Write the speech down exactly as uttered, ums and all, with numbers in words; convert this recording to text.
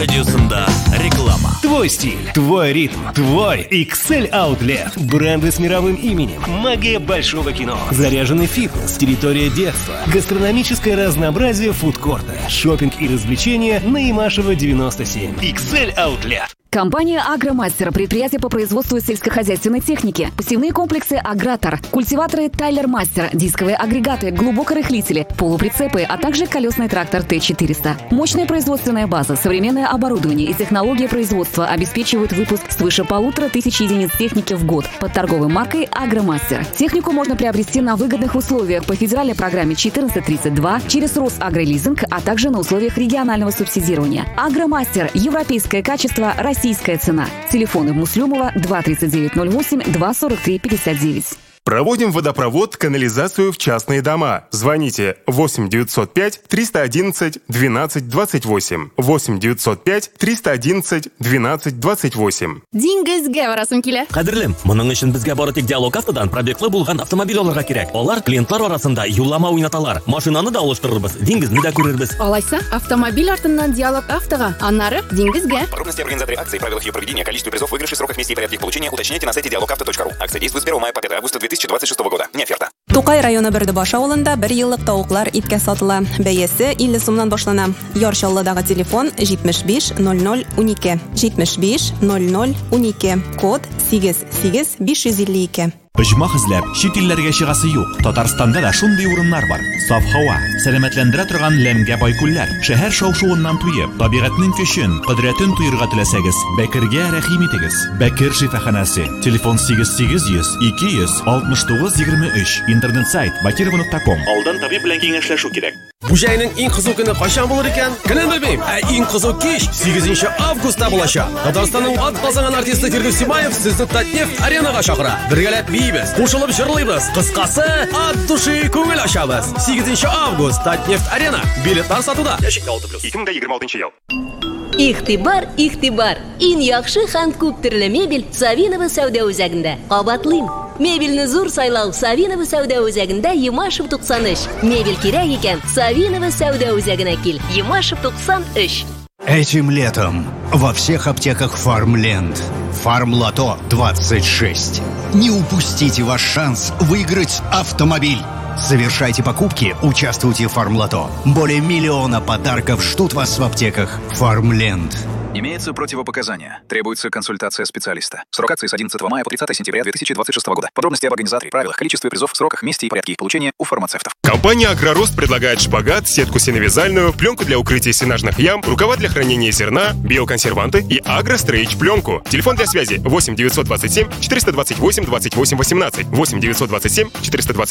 радиосында реклама. Твой стиль, твой ритм, твой икс эль Outlet. Бренды с мировым именем, магия большого кино, заряженный фитнес, территория детства, гастрономическое разнообразие фудкорта, шопинг и развлечения на Имашева девяносто семь. икс эль Outlet. Компания «Агромастер» – предприятие по производству сельскохозяйственной техники, посевные комплексы «Агратор», культиваторы «Тайлер Мастер», дисковые агрегаты, глубокорыхлители, полуприцепы, а также колесный трактор Т четыреста. Мощная производственная база, современное оборудование и технология производства обеспечивают выпуск свыше полутора тысяч единиц техники в год под торговой маркой «Агромастер». Технику можно приобрести на выгодных условиях по федеральной программе четырнадцать тридцать два, через Росагролизинг, а также на условиях регионального субсидирования. «Агромастер» – европейское качество, российское Российская цена. Телефоны Муслюмова два тридцать девять ноль восемь два сорок три пятьдесят девять. Проводим водопровод, канализацию в частные дома. Звоните восемь девятьсот пять триста одиннадцать двенадцать двадцать восемь. восемь девятьсот пять триста одиннадцать двенадцать двадцать восемь. Диңгезгә барасым килә. Кадерлем, моның өчен безгә бары тик диалог автодан пробеглы булган автомобиль алырга кирәк. Алар клиентлар арасында юллама уйнаталар. Машинаны да алыштырырбыз, диңгезне дә күрербез. Алайса, автомобиль артыннан диалог автога, аннары диңгезгә. Подробности организаторы акции, правилах ее проведения, количестве призов, выигрышей, сроках, месте и порядке их получения уточняйте на сайте диалогавто точка ру. Акция действует с первого мая по пятое августа две тысячи двадцать шестого года. Не оферта. Тукай районы Бердебаш авылында бер еллык тавыклар ипкә сатыла. Бәясе илле сумнан башлана. Ярчаллыдагы телефон җитмеш биш ноль ноль унике. җитмеш биш ноль ноль унике. Код сигез сигез биш йөз илле ике. Оҗмах эзләп чит илләргә чыгасы юк. Татарстанда да шундый урыннар бар. Саф һава, сәламәтләндерә торган ләмгә бай күлләр. Шәһәр шау-шуыннан туеп, табигатьнең көчен, кодрәтен туйырга теләсәгез, Бәкергә рәхим итегез. Бәкер шифаханасы. Телефон сигез сигез йөз ике йөз алтмыш тугыз егерме өч. Интернет сайт бакирова нокта ком. Алдан табиб белән киңәшләшү кирәк. Бу җәйнең иң кызу көне кайчан булыр икән? Көнен белмим. Ә иң кызу кич сигезенче августта булачак. Татарстанның атказанган артисты Фирдәүс Симаев сезне Татнефть аренага чакыра. Бергәләп бийбез, кушылып җырлыйбыз. Кыскасы, ат души күңел ачабыз. сигезенче август Татнефть арена. Билетлар сатуда. Яшик алты плюс. ике мең егерме алтынчы ел. Игътибар, игътибар. Иң яхшы һәм күп төрле мебель Савинова сәүдә үзәгендә. Кабатлыйм. Мебельне зур сайлау Савинова сәүдә үзәгендә Имашев туксан өч. Мебель кирәк икән Савинова сәүдә үзәгенә кил. Имашев туксан өч. Этим летом во всех аптеках Фармленд. Фармлото двадцать шесть. Не упустите ваш шанс выиграть автомобиль. Совершайте покупки, участвуйте в Фармлото. Более миллиона подарков ждут вас в аптеках Фармленд. Имеются противопоказания. Требуется консультация специалиста. Срок акции с одиннадцатого мая по тридцатое сентября две тысячи двадцать шестого года. Подробности об организаторе, правилах, количестве призов, сроках, месте и порядке их получения у фармацевтов. Компания «Агророст» предлагает шпагат, сетку сеновязальную, пленку для укрытия сенажных ям, рукава для хранения зерна, биоконсерванты и агрострейч пленку. Телефон для связи восемь девятьсот двадцать семь четыреста двадцать восемь двадцать восемь восемнадцать. восемь девятьсот двадцать семь четыреста двадцать